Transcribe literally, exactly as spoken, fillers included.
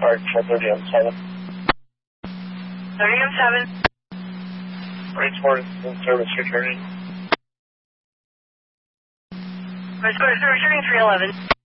Park, four thirty on seven. thirty on seven. Ransport in service returning. Ransport is returning three eleven.